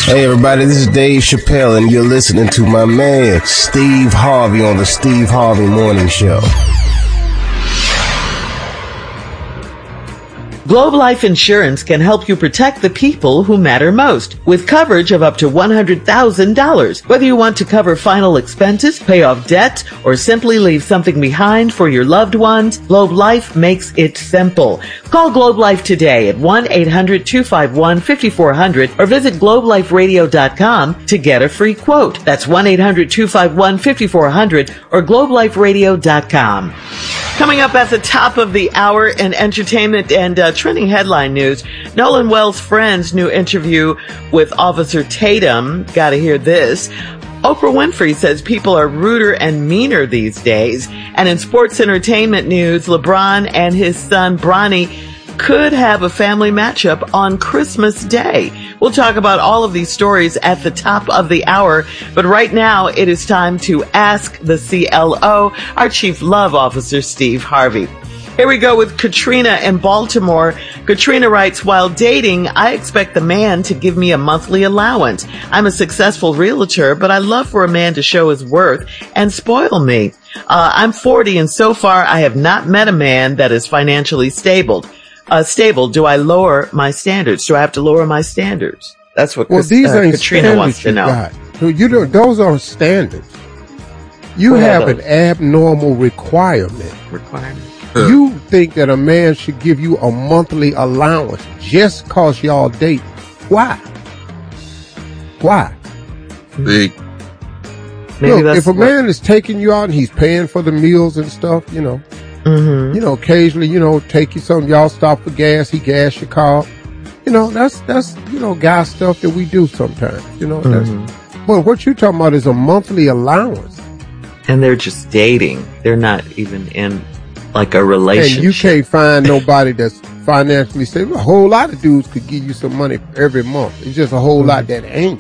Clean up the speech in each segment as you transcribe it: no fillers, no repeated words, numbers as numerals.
Hey everybody, this is Dave Chappelle and you're listening to my man Steve Harvey on the Steve Harvey Morning Show. Globe Life Insurance can help you protect the people who matter most with coverage of up to $100,000. Whether you want to cover final expenses, pay off debt, or simply leave something behind for your loved ones, Globe Life makes it simple. Call Globe Life today at 1-800-251-5400 or visit globeliferadio.com to get a free quote. That's 1-800-251-5400 or globeliferadio.com. Coming up at the top of the hour in entertainment and trending headline news, Nolan Wells' friend's new interview with Officer Tatum. Gotta hear this. Oprah Winfrey says people are ruder and meaner these days. And in sports entertainment news, LeBron and his son Bronny could have a family matchup on Christmas Day. We'll talk about all of these stories at the top of the hour, but right now it is time to ask the CLO, our Chief Love Officer, Steve Harvey. Here we go with Katrina in Baltimore. Katrina writes, while dating, I expect the man to give me a monthly allowance. I'm a successful realtor, but I love for a man to show his worth and spoil me. I'm 40 and so far I have not met a man that is financially stable. Do I lower my standards? Do I have to lower my standards? That's what Katrina wants to know. Those aren't standards. You have an abnormal requirement. You think that a man should give you a monthly allowance just because y'all date. Why? Maybe look, if a man is taking you out and he's paying for the meals and stuff, occasionally, take you something, y'all stop for gas, he gas your car. That's guy stuff that we do sometimes, But what you're talking about is a monthly allowance. And they're just dating. They're not even in like a relationship. And you can't find nobody that's financially stable. A whole lot of dudes could give you some money every month. It's just a whole lot that ain't.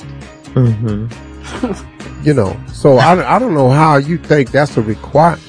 So I don't know how you think that's a requirement.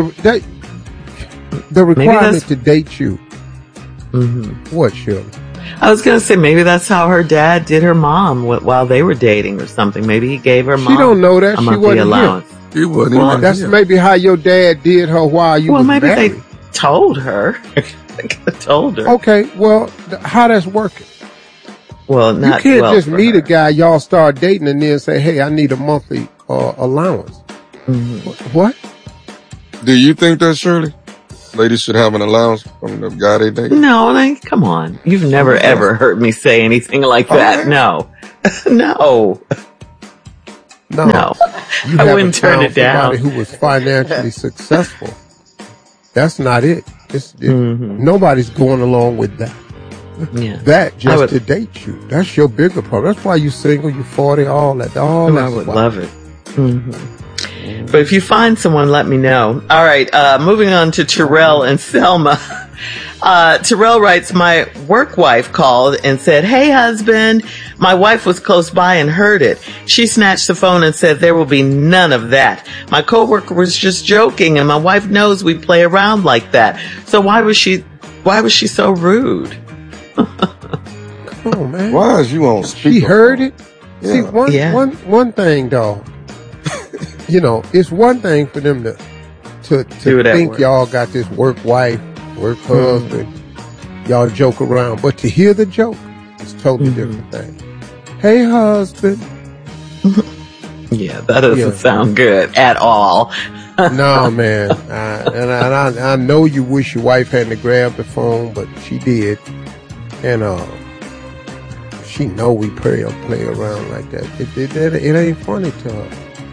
The requirement to date you. What, Shirley? I was going to say maybe that's how her dad did her mom while they were dating or something. Maybe he gave her mom. She don't know that. A she monthly wasn't allowance. Here. She wasn't. Well, that's maybe how your dad did her while you was married. Well, maybe they told her. They could have told her. Okay, well, how that's working? Well, not you can't just meet a guy, y'all start dating, and then say, "Hey, I need a monthly allowance." What? Do you think that, Shirley? Ladies should have an allowance from the guy they date? No, come on. You've never ever heard me say anything like that. No. No. I wouldn't turn it down. Somebody who was financially successful. That's not it. Nobody's going along with that. Yeah. That just to date you. That's your bigger problem. That's why you single, you 40, all that. I would love it. But if you find someone, let me know. All right. Moving on to Terrell and Selma. Terrell writes, my work wife called and said, "Hey, husband, my wife was close by and heard it. She snatched the phone and said there will be none of that. My coworker was just joking and my wife knows we play around like that. So why was she so rude?" Come on, man. Why is you on speaker? She heard it. Yeah. See, one thing, dog. It's one thing for them to think y'all got this work wife, work husband, y'all joke around, but to hear the joke is totally different thing. Hey, husband. Yeah, that doesn't sound good at all. No, man. I know you wish your wife hadn't grabbed the phone, but she did. And she know we play around like that. It ain't funny to her.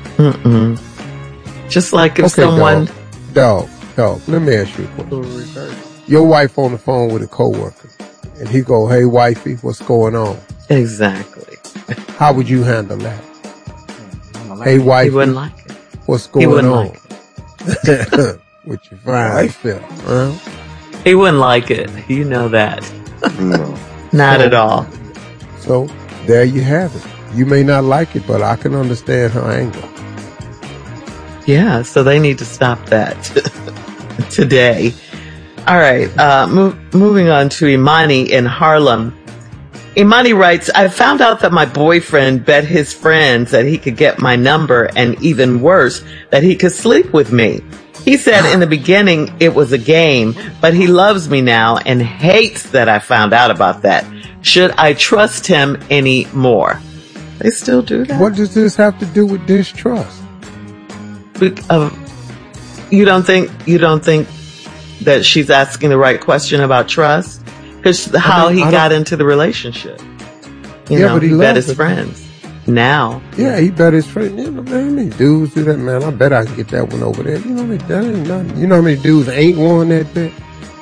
Just like if someone... Dog, let me ask you a question. Your wife on the phone with a coworker, and he go, "Hey, wifey, what's going on?" Exactly. How would you handle that? Hey, wifey, he wouldn't like it. What's going on? Like it. With your fine self, huh? He wouldn't like it. You know that. No. Not at all. So, there you have it. You may not like it, but I can understand her anger. Yeah, so they need to stop that today. All right, moving on to Imani in Harlem. Imani writes, I found out that my boyfriend bet his friends that he could get my number, and even worse, that he could sleep with me. He said in the beginning it was a game, but he loves me now and hates that I found out about that. Should I trust him anymore? They still do that? What does this have to do with distrust? You don't think that she's asking the right question about trust? Because how he got into the relationship. You know, he bet his friends. Now. Yeah, he bet his friends. You know, man, how many dudes do that, man? I bet I can get that one over there. You know, that ain't nothing. You know how many dudes ain't won that bet?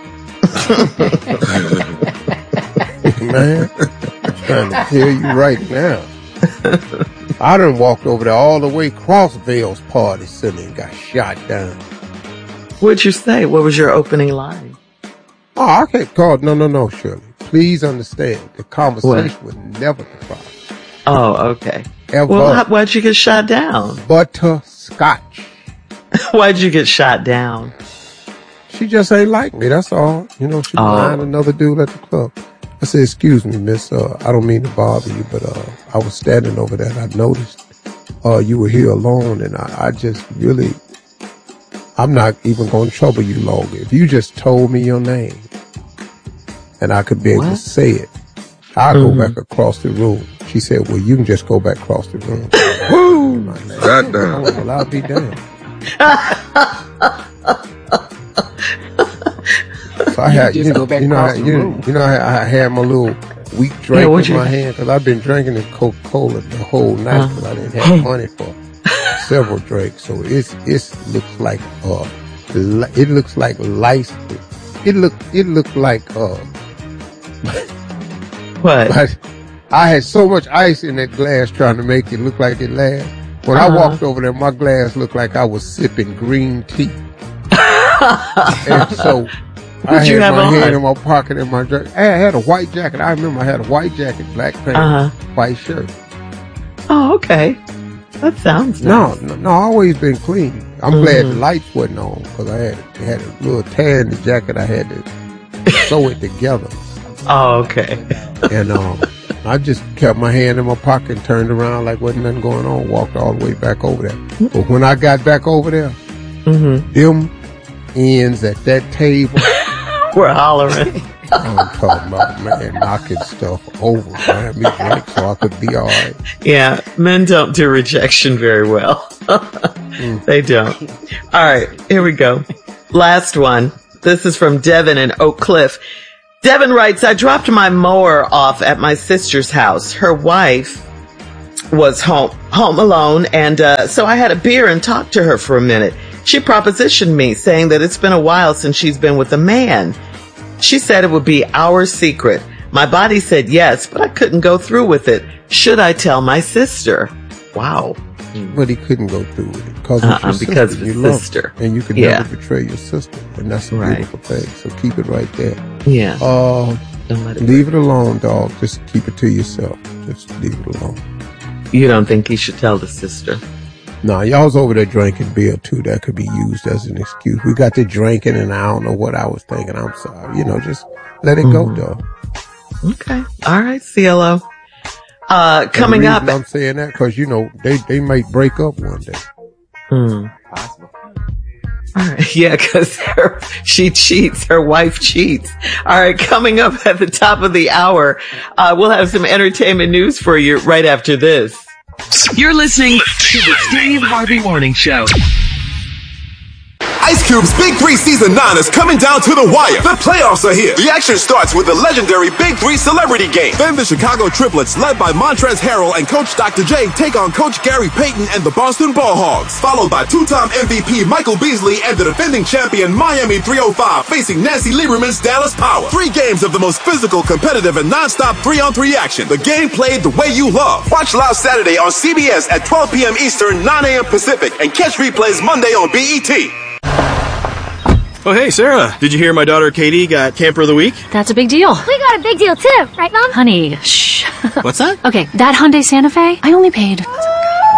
Man, I'm trying to tell you right now. I done walked over there all the way Crossville's party sitting and got shot down. What'd you say? What was your opening line? Oh, I can't call. No, Shirley. Please understand, the conversation was never the problem. Oh, okay. Ever. Well, why'd you get shot down? Butterscotch. Why'd you get shot down? She just ain't like me, that's all. You know, she behind another dude at the club. I said, excuse me, miss, I don't mean to bother you, but I was standing over there and I noticed you were here alone, and I just really, I'm not even going to trouble you longer. If you just told me your name and I could be able to say it, I'll go back across the room. She said, well, you can just go back across the room. Woo! Goddamn. Well, I'll be damned. So I had, you know, I had my little weak drink in my hand because I've been drinking this Coca-Cola the whole night because I didn't have money for several drinks. So it looks like lice. It looked like what? I had so much ice in that glass trying to make it look like it lasts. When I walked over there, my glass looked like I was sipping green tea. And so I had my hand in my pocket in my drink. I had a white jacket. I remember I had a white jacket, black pants, white shirt. Oh, okay. That sounds nice. No, I always been clean. I'm glad the lights wasn't on because I had a little tear in the jacket. I had to sew it together. Oh, okay. And I just kept my hand in my pocket and turned around like wasn't nothing going on, walked all the way back over there. But when I got back over there, them ends at that table were hollering. I'm talking about, man, knocking stuff over, man, me drink so I could be all right. Yeah, men don't do rejection very well. They don't. All right, here we go. Last one. This is from Devin in Oak Cliff. Devin writes, I dropped my mower off at my sister's house. Her wife was home alone, and so I had a beer and talked to her for a minute. She propositioned me, saying that it's been a while since she's been with a man. She said it would be our secret. My body said yes, but I couldn't go through with it. Should I tell my sister? Wow. But he couldn't go through with it because of his sister. And you can never betray your sister. And that's a beautiful thing. So keep it right there. Yeah. Don't let it leave it alone, dog. Just keep it to yourself. Just leave it alone. You don't think he should tell the sister? No, y'all's over there drinking beer too. That could be used as an excuse. We got to drinking and I don't know what I was thinking. I'm sorry. You know, just let it go, dog. Okay. All right, CLO. Coming up. I'm saying that because, you know, they might break up one day. Possible. All right. Yeah, because she cheats. Her wife cheats. All right. Coming up at the top of the hour, we'll have some entertainment news for you right after this. You're listening to the Steve Harvey Morning Show. Ice Cube's Big 3 Season 9 is coming down to the wire. The playoffs are here. The action starts with the legendary Big 3 Celebrity Game. Then the Chicago Triplets, led by Montrezl Harrell and Coach Dr. J, take on Coach Gary Payton and the Boston Ball Hogs. Followed by two-time MVP Michael Beasley and the defending champion Miami 305 facing Nancy Lieberman's Dallas Power. 3 games of the most physical, competitive, and non-stop 3-on-3 action. The game played the way you love. Watch live Saturday on CBS at 12 p.m. Eastern, 9 a.m. Pacific, and catch replays Monday on BET. Oh, hey, Sarah. Did you hear my daughter Katie got Camper of the Week? That's a big deal. We got a big deal, too. Right, Mom? Honey, shh. What's that? Okay, that Hyundai Santa Fe, I only paid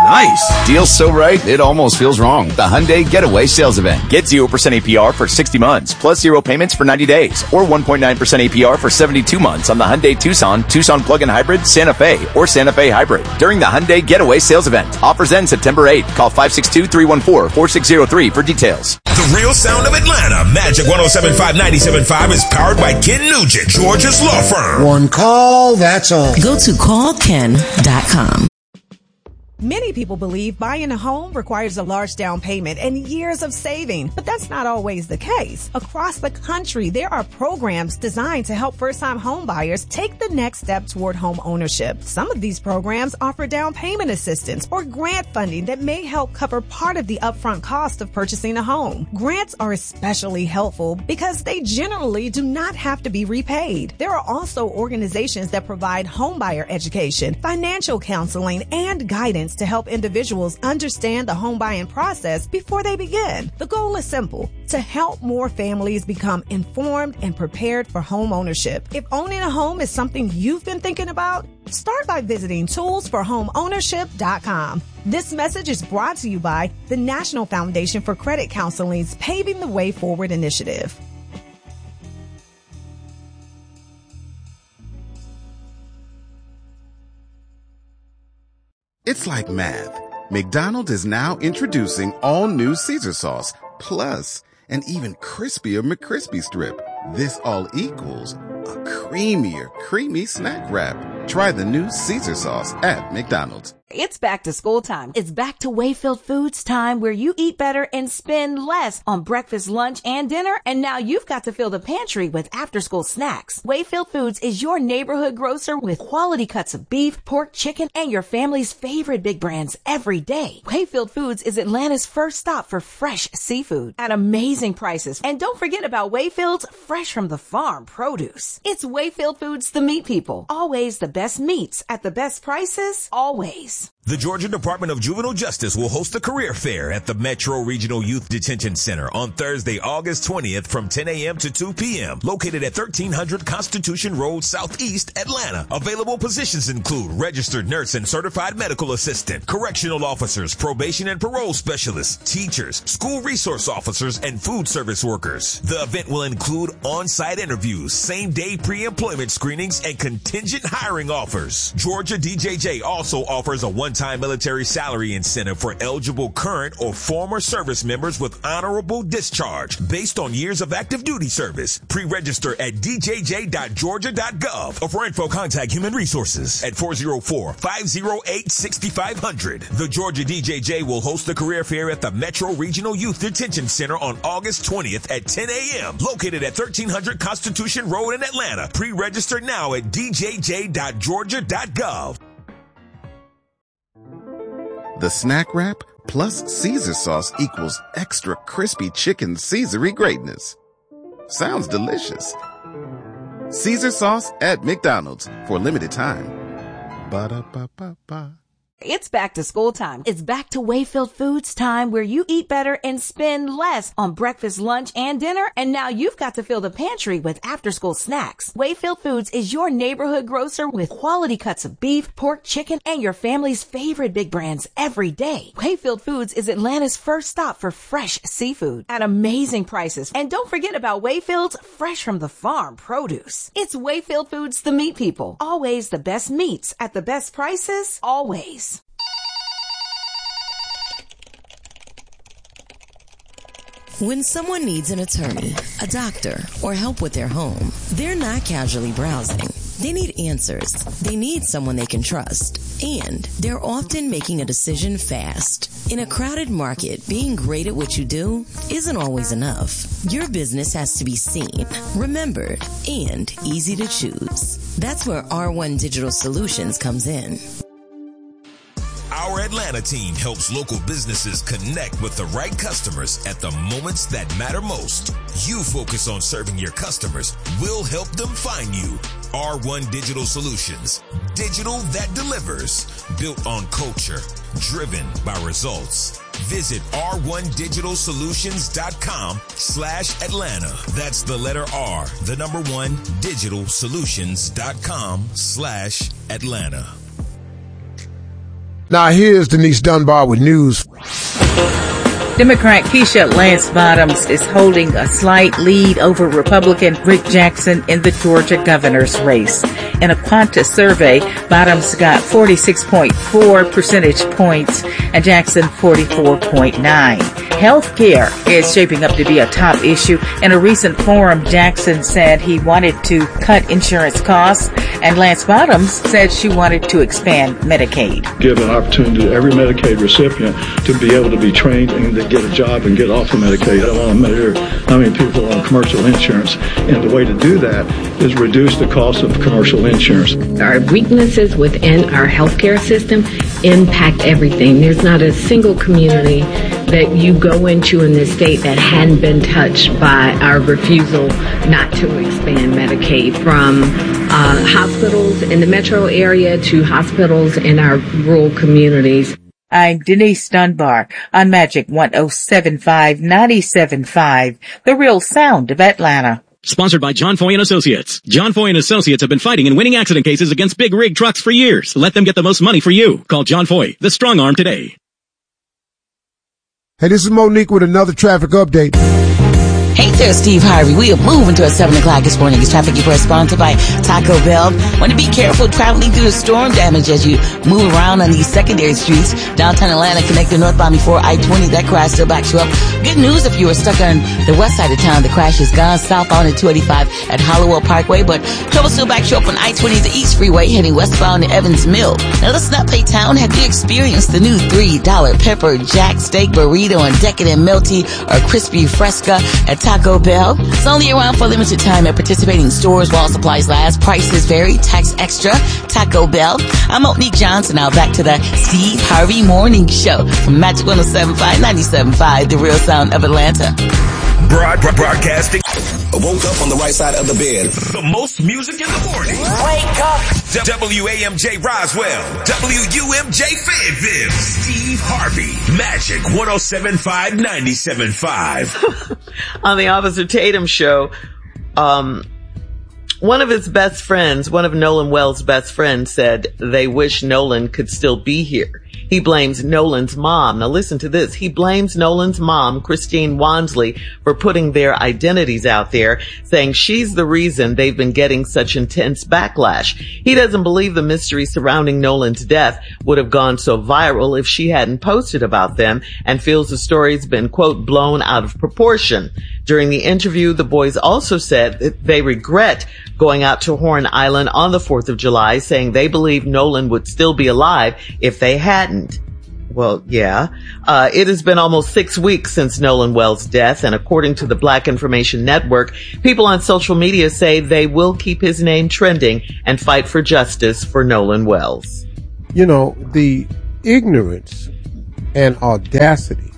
Nice. Deal's so right, it almost feels wrong. The Hyundai Getaway Sales Event. Get 0% APR for 60 months, plus 0 payments for 90 days, or 1.9% APR for 72 months on the Hyundai Tucson, Tucson Plug-in Hybrid, Santa Fe, or Santa Fe Hybrid during the Hyundai Getaway Sales Event. Offers end September 8th. Call 562-314-4603 for details. The real sound of Atlanta. Magic 107.5, 97.5 is powered by Ken Nugent, Georgia's law firm. One call, that's all. Go to callken.com. Many people believe buying a home requires a large down payment and years of saving, but that's not always the case. Across the country, there are programs designed to help first-time home buyers take the next step toward home ownership. Some of these programs offer down payment assistance or grant funding that may help cover part of the upfront cost of purchasing a home. Grants are especially helpful because they generally do not have to be repaid. There are also organizations that provide homebuyer education, financial counseling, and guidance to help individuals understand the home buying process before they begin. The goal is simple: to help more families become informed and prepared for home ownership. If owning a home is something you've been thinking about, start by visiting toolsforhomeownership.com. This message is brought to you by the National Foundation for Credit Counseling's Paving the Way Forward initiative. It's like math. McDonald's is now introducing all new Caesar sauce, plus an even crispier McCrispy strip. This all equals a creamier, creamy snack wrap. Try the new Caesar sauce at McDonald's. It's back to school time. It's back to Wayfield Foods time, where you eat better and spend less on breakfast, lunch, and dinner. And now you've got to fill the pantry with after-school snacks. Wayfield Foods is your neighborhood grocer with quality cuts of beef, pork, chicken, and your family's favorite big brands every day. Wayfield Foods is Atlanta's first stop for fresh seafood at amazing prices. And don't forget about Wayfield's fresh from the farm produce. It's Wayfield Foods, the meat people. Always the best meats at the best prices, always. The Georgia Department of Juvenile Justice will host a career fair at the Metro Regional Youth Detention Center on Thursday, August 20th from 10 a.m. to 2 p.m. located at 1300 Constitution Road, Southeast, Atlanta. Available positions include registered nurse and certified medical assistant, correctional officers, probation and parole specialists, teachers, school resource officers, and food service workers. The event will include on-site interviews, same-day pre-employment screenings, and contingent hiring offers. Georgia DJJ also offers a one-time military salary incentive for eligible current or former service members with honorable discharge based on years of active duty service. Pre-register at djj.georgia.gov, or for info, contact Human Resources at 404-508-6500. The Georgia DJJ will host the career fair at the Metro Regional Youth Detention Center on August 20th at 10 a.m. located at 1300 Constitution Road in Atlanta. Pre-register now at djj.georgia.gov. The snack wrap plus Caesar sauce equals extra crispy chicken Caesar-y greatness. Sounds delicious. Caesar sauce at McDonald's for a limited time. Ba-da-ba-ba-ba. It's back to school time. It's back to Wayfield Foods time, where you eat better and spend less on breakfast, lunch, and dinner. And now you've got to fill the pantry with after-school snacks. Wayfield Foods is your neighborhood grocer with quality cuts of beef, pork, chicken, and your family's favorite big brands every day. Wayfield Foods is Atlanta's first stop for fresh seafood at amazing prices. And don't forget about Wayfield's fresh from the farm produce. It's Wayfield Foods, the meat people. Always the best meats at the best prices, always. When someone needs an attorney, a doctor, or help with their home, they're not casually browsing. They need answers. They need someone they can trust. And they're often making a decision fast. In a crowded market, being great at what you do isn't always enough. Your business has to be seen, remembered, and easy to choose. That's where R1 Digital Solutions comes in. Our Atlanta team helps local businesses connect with the right customers at the moments that matter most. You focus on serving your customers. We'll help them find you. R1 Digital Solutions. Digital that delivers. Built on culture. Driven by results. Visit r1digitalsolutions.com/Atlanta. That's the letter R, the number 1, digitalsolutions.com/Atlanta. Now here's Denise Dunbar with news. Democrat Keisha Lance Bottoms is holding a slight lead over Republican Rick Jackson in the Georgia governor's race. In a Qantas survey, Bottoms got 46.4 percentage points and Jackson 44.9. Healthcare is shaping up to be a top issue. In a recent forum, Jackson said he wanted to cut insurance costs, and Lance Bottoms said she wanted to expand Medicaid. Give an opportunity to every Medicaid recipient to be able to be trained and to get a job and get off of Medicaid. I want to measure how many people are on commercial insurance, and the way to do that is reduce the cost of commercial insurance. Our weaknesses within our healthcare system impact everything. There's not a single community that you go into in this state that hadn't been touched by our refusal not to expand Medicaid, from hospitals in the metro area to hospitals in our rural communities. I'm Denise Dunbar on Magic 107.5, 97.5, the real sound of Atlanta. Sponsored by John Foy & Associates. John Foy & Associates have been fighting and winning accident cases against big rig trucks for years. Let them get the most money for you. Call John Foy, the strong arm, today. Hey, this is Monique with another traffic update. Hey there, Steve Harvey. We are moving to 7 o'clock this morning. It's Traffic Report sponsored by Taco Bell. Want to be careful traveling through the storm damage as you move around on these secondary streets. Downtown Atlanta connecting northbound before I-20. That crash still backs you up. Good news if you were stuck on the west side of town. The crash is gone southbound at 285 at Hollowell Parkway, but trouble still backs you up on I-20, the East Freeway, heading westbound to Evans Mill. Now listen up, Paytown. Have you experienced the new $3 pepper jack steak burrito and decadent melty or crispy fresca at Taco Bell? It's only around for a limited time at participating stores while supplies last. Prices vary. Tax extra. Taco Bell. I'm Monique Johnson. Now back to the Steve Harvey Morning Show from Magic 107.5, 97.5, the real sound of Atlanta. Broadcasting. Woke up on the right side of the bed. The most music in the morning. Wake up. WAMJ Roswell. WUMJ Fayetteville. Steve Harvey. Magic 107.5, 97.5. On the Officer Tatum show, one of his best friends, one of Nolan Wells' best friends, said they wish Nolan could still be here. He blames Nolan's mom. Now listen to this. He blames Nolan's mom, Christine Wansley, for putting their identities out there, saying she's the reason they've been getting such intense backlash. He doesn't believe the mystery surrounding Nolan's death would have gone so viral if she hadn't posted about them, and feels the story's been, quote, blown out of proportion. During the interview, the boys also said that they regret going out to Horn Island on the 4th of July, saying they believe Nolan would still be alive if they hadn't. Well, yeah. It has been almost 6 weeks since Nolan Wells' death, and according to the Black Information Network, people on social media say they will keep his name trending and fight for justice for Nolan Wells. You know, the ignorance and audacity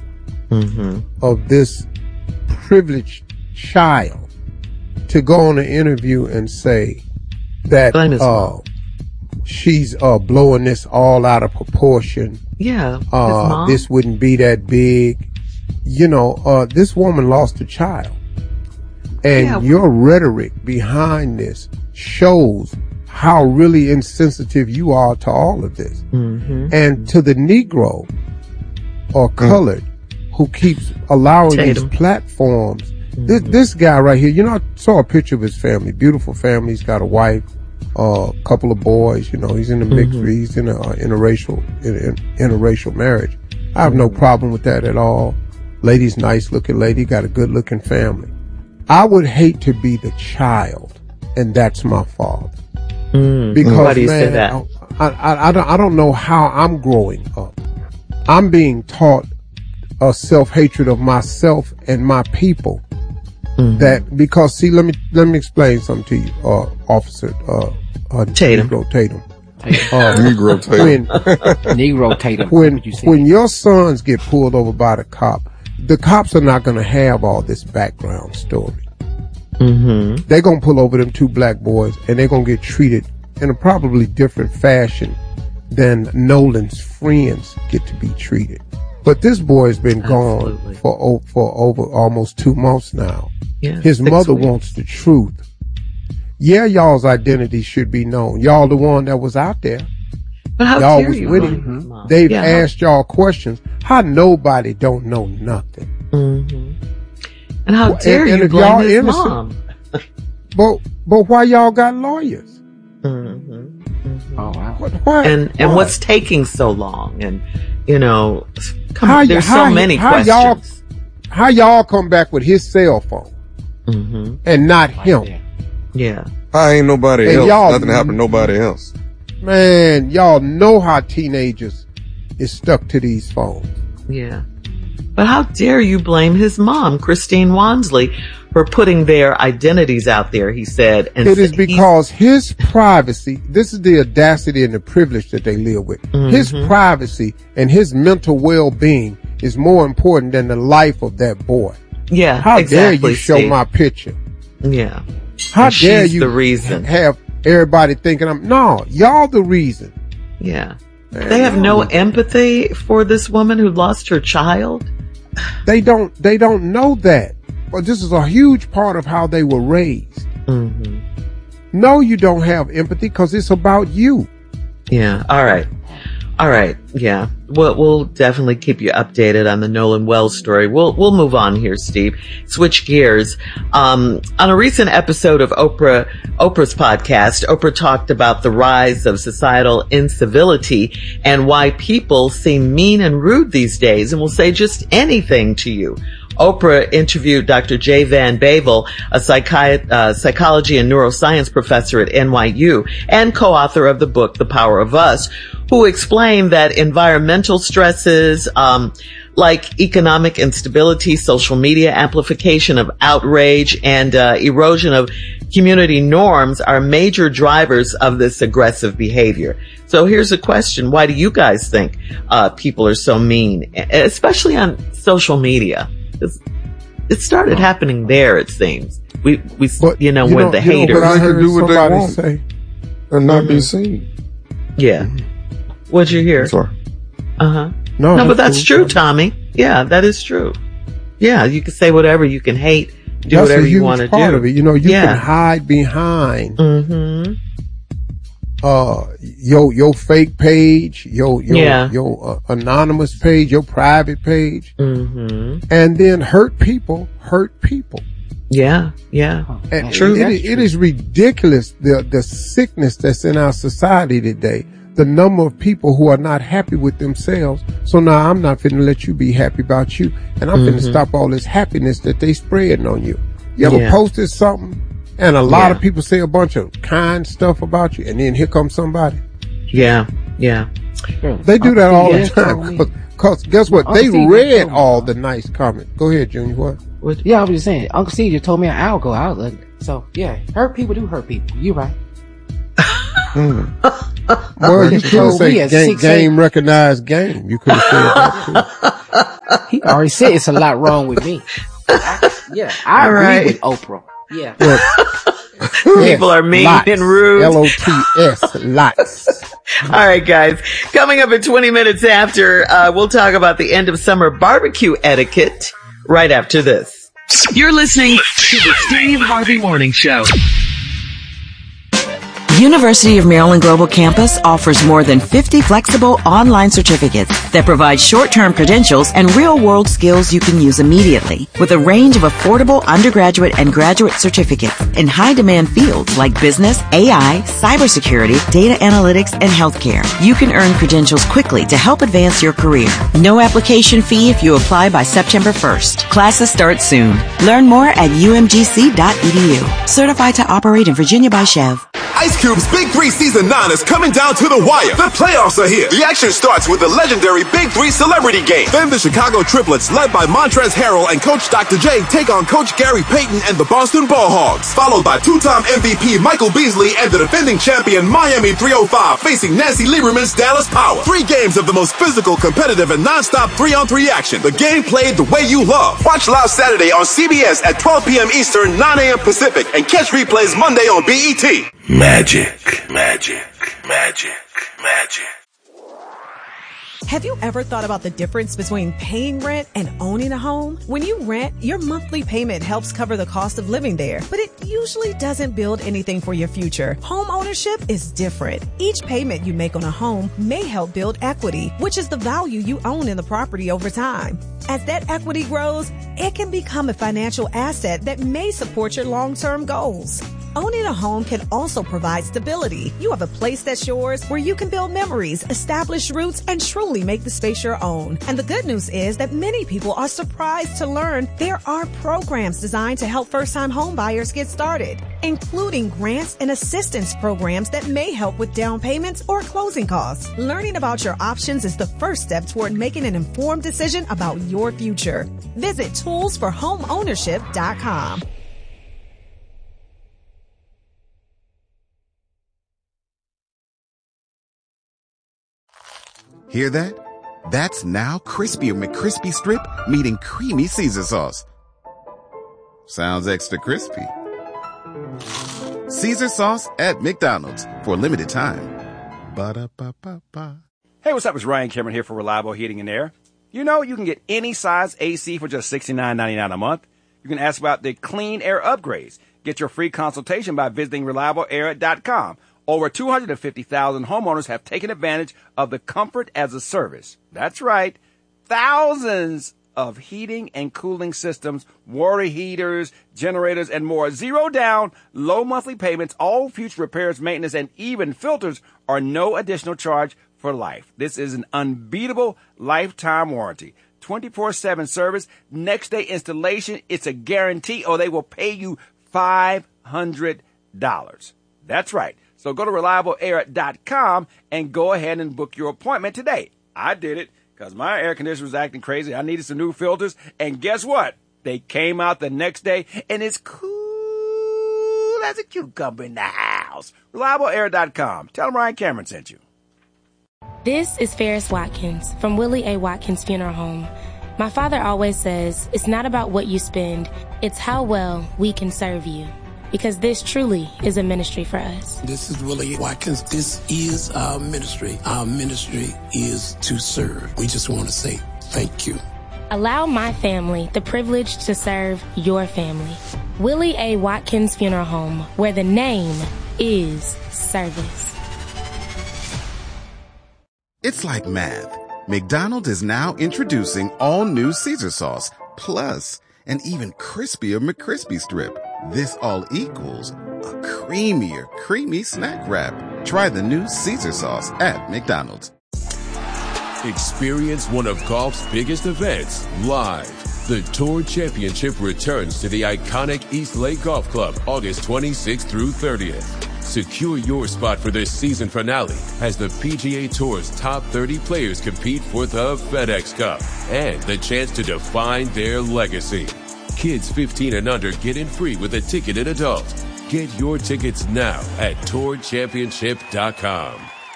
of this privileged child to go on an interview and say that she's blowing this all out of proportion. Yeah. This wouldn't be that big. You know, this woman lost a child. And your rhetoric behind this shows how really insensitive you are to all of this. And to the Negro or colored who keeps allowing these platforms. This guy right here, you know, I saw a picture of his family, beautiful family. He's got a wife, a couple of boys, you know, he's in the mixed, he's in a interracial marriage. I have no problem with that at all. Lady's nice looking lady, got a good looking family. I would hate to be the child, and that's my father. Because, why do you say that? I don't know how I'm growing up. I'm being taught a self-hatred of myself and my people. That because, see, let me explain something to you, Officer Tatum. Negro Tatum. Negro Tatum. Negro Tatum. When your sons get pulled over by the cops are not going to have all this background story. They're going to pull over them two black boys, and they're going to get treated in a probably different fashion than Nolan's friends get to be treated. But this boy has been gone for over almost 2 months now. Yeah, his mother wants the truth. Yeah, y'all's identity should be known. Y'all the one that was out there. But how y'all dare was you with him. They've asked y'all questions. How nobody don't know nothing. Mm-hmm. And how dare you blame his innocent, mom? but why y'all got lawyers? Mm-hmm. Mm-hmm. Oh wow. Why? And what's taking so long? And there's so many questions. How y'all come back with his cell phone and not him? Yeah. I ain't nobody else. Nothing happened to nobody else. Man, y'all know how teenagers is stuck to these phones. Yeah. But how dare you blame his mom, Christine Wansley, for putting their identities out there, he said. And it is because his privacy, this is the audacity and the privilege that they live with. Mm-hmm. His privacy and his mental well-being is more important than the life of that boy. Yeah, how dare you show my picture? Yeah. How dare you the reason. Have everybody thinking y'all the reason. Yeah. Man, they have no empathy for this woman who lost her child. They don't know that. Well, this is a huge part of how they were raised. Mm-hmm. No, you don't have empathy because it's about you. Yeah. All right. Yeah. We'll definitely keep you updated on the Nolan Wells story. We'll move on here, Steve. Switch gears. On a recent episode of Oprah's podcast, Oprah talked about the rise of societal incivility and why people seem mean and rude these days and will say just anything to you. Oprah interviewed Dr. Jay Van Bavel, a psychology and neuroscience professor at NYU and co-author of the book, The Power of Us, who explained that environmental stresses, like economic instability, social media amplification of outrage, and erosion of community norms are major drivers of this aggressive behavior. So here's a question. Why do you guys think people are so mean, especially on social media? It started happening there, it seems. We with the haters. But I can do what they want say, and not be seen. Yeah. What'd you hear? Sorry. No, but that's true, Tommy. Yeah, that is true. Yeah, you can say whatever, you can hate, do whatever you want to do. Part of it. You can hide behind your fake page, your anonymous page, your private page, and then hurt people. Yeah. True. It is ridiculous the sickness that's in our society today. The number of people who are not happy with themselves. So now I'm not finna let you be happy about you, and I'm finna stop all this happiness that they spreading on you. You ever posted something and a lot of people say a bunch of kind stuff about you, and then here comes somebody? Yeah. They do that all the time. Cause guess what? They read all the nice comments. Go ahead, Junior. What? Yeah, I was just saying. Uncle C just told me an hour ago. So yeah, hurt people do hurt people. You right. Well, you could have said game recognized game. You could have said that too. He already said it's a lot wrong with me. I agree with Oprah. Yeah. People are mean and rude. LOTS, lots. All right, guys. Coming up at 20 minutes after, we'll talk about the end of summer barbecue etiquette right after this. You're listening to the Steve Harvey Morning Show. University of Maryland Global Campus offers more than 50 flexible online certificates that provide short-term credentials and real-world skills you can use immediately, with a range of affordable undergraduate and graduate certificates in high-demand fields like business, AI, cybersecurity, data analytics, and healthcare. You can earn credentials quickly to help advance your career. No application fee if you apply by September 1st. Classes start soon. Learn more at umgc.edu. Certified to operate in Virginia by Chev. Ice Cube's Big 3 Season 9 is coming down to the wire. The playoffs are here. The action starts with the legendary Big 3 Celebrity Game. Then the Chicago Triplets, led by Montrezl Harrell and Coach Dr. J, take on Coach Gary Payton and the Boston Ball Hogs. Followed by two-time MVP Michael Beasley and the defending champion Miami 305 facing Nancy Lieberman's Dallas Power. 3 games of the most physical, competitive, and non-stop 3-on-3 action. The game played the way you love. Watch live Saturday on CBS at 12 p.m. Eastern, 9 a.m. Pacific, and catch replays Monday on BET. Magic. Have you ever thought about the difference between paying rent and owning a home? When you rent, your monthly payment helps cover the cost of living there, but it usually doesn't build anything for your future. Home ownership is different. Each payment you make on a home may help build equity, which is the value you own in the property over time. As that equity grows, it can become a financial asset that may support your long-term goals. Owning a home can also provide stability. You have a place that's yours where you can build memories, establish roots, and truly make the space your own. And the good news is that many people are surprised to learn there are programs designed to help first-time home buyers get started, including grants and assistance programs that may help with down payments or closing costs. Learning about your options is the first step toward making an informed decision about your future. Visit toolsforhomeownership.com. Hear that? That's now Crispy McCrispy Strip meeting Creamy Caesar Sauce. Sounds extra crispy. Caesar Sauce at McDonald's for a limited time. Ba-da-ba-ba-ba. Hey, what's up? It's Ryan Cameron here for Reliable Heating and Air. You know, you can get any size AC for just $69.99 a month. You can ask about the clean air upgrades. Get your free consultation by visiting ReliableAir.com. Over 250,000 homeowners have taken advantage of the comfort as a service. That's right. Thousands of heating and cooling systems, water heaters, generators, and more. Zero down, low monthly payments, all future repairs, maintenance, and even filters are no additional charge for life. This is an unbeatable lifetime warranty. 24/7 service, next day installation. It's a guarantee or they will pay you $500. That's right. So go to ReliableAir.com and go ahead and book your appointment today. I did it because my air conditioner was acting crazy. I needed some new filters. And guess what? They came out the next day and it's cool as a cucumber in the house. ReliableAir.com. Tell them Ryan Cameron sent you. This is Ferris Watkins from Willie A. Watkins Funeral Home. My father always says it's not about what you spend, it's how well we can serve you. Because this truly is a ministry for us. This is Willie Watkins. This is our ministry. Our ministry is to serve. We just want to say thank you. Allow my family the privilege to serve your family. Willie A. Watkins Funeral Home, where the name is service. It's like math. McDonald's is now introducing all new Caesar sauce, plus an even crispier McCrispy Strip. This all equals a creamier, creamy snack wrap. Try the new Caesar sauce at McDonald's. Experience one of golf's biggest events live. The Tour Championship returns to the iconic East Lake Golf Club August 26th through 30th. Secure your spot for this season finale as the PGA Tour's top 30 players compete for the FedEx Cup and the chance to define their legacy. Kids 15 and under get in free with a ticket and adult. Get your tickets now at tourchampionship.com.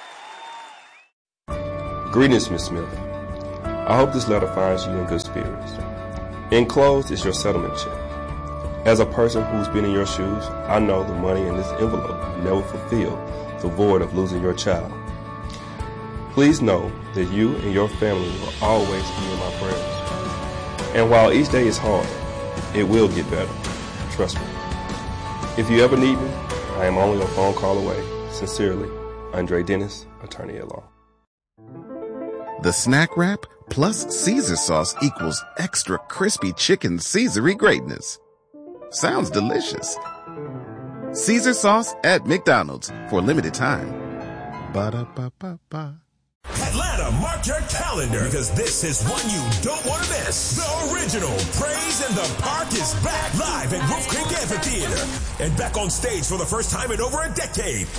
Greetings, Miss Smith. I hope this letter finds you in good spirits. Enclosed is your settlement check. As a person who's been in your shoes, I know the money in this envelope will never fulfill the void of losing your child. Please know that you and your family will always be in my prayers. And while each day is hard, it will get better. Trust me. If you ever need me, I am only a phone call away. Sincerely, Andre Dennis, attorney at law. The snack wrap plus Caesar sauce equals extra crispy chicken Caesary greatness. Sounds delicious. Caesar sauce at McDonald's for a limited time. Ba-da-ba-ba-ba. Atlanta, mark your calendar because this is one you don't want to miss. The original Praise in the Park is back live at Wolf Creek Amphitheater and back on stage for the first time in over a decade.